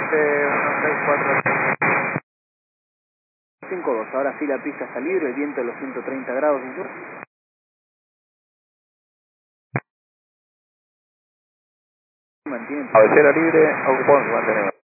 164. 5-2, ahora sí la pista está libre, el viento de los 130 grados. Mantiene. Cabecera libre, Oak Point, mantenemos.